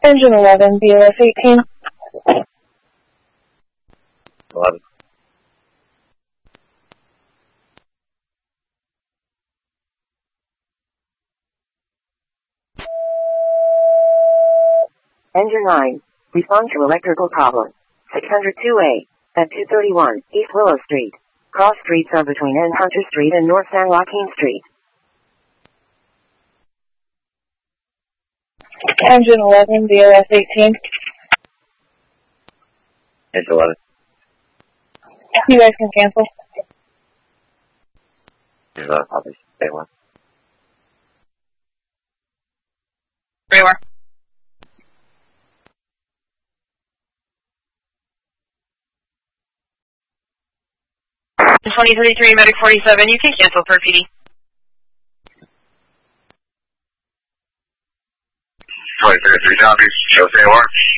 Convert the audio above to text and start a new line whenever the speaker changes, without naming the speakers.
Engine 11, BLS 18.
11.
Engine 9, respond to electrical problem. 602A, at 231 East Willow Street. Cross streets are between N. Hunter Street and North San Joaquin Street.
Engine 11, BLS 18.
Engine 11.
You guys can cancel.
Engine 11, copy. Stay one.
Where you are? 2033, Medic 47, you can cancel for PD.
2033, copy. Show stay one.